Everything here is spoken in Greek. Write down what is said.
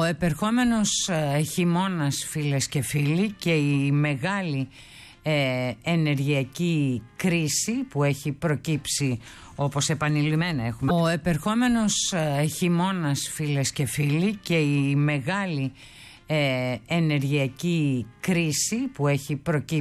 επερχόμενος χειμώνας, φίλες και φίλοι, και η μεγάλη ενεργειακή κρίση που έχει προκύψει, όπως επανειλημμένα έχουμε. Ο επερχόμενος χειμώνας, φίλες και φίλοι, και η μεγάλη ενεργειακή κρίση που έχει προκύψει